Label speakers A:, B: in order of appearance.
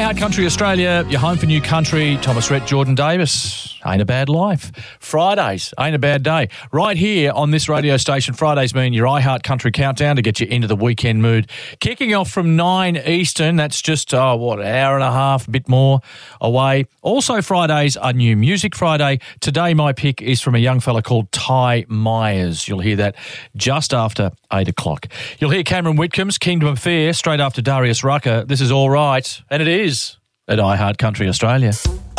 A: iHeart Country Australia, your home for new country. Thomas Rhett, Jordan Davis. Ain't a bad life. Fridays, ain't a bad day. Right here on this radio station, Fridays mean your iHeart Country Countdown to get you into the weekend mood. Kicking off from 9 Eastern, that's just, an hour and a half, a bit more away. Also Fridays are New Music Friday. Today my pick is from a young fella called Ty Myers. You'll hear that just after 8 o'clock. You'll hear Cameron Whitcomb's Kingdom Affair straight after Darius Rucker. This is All Right, and it is at iHeart Country Australia.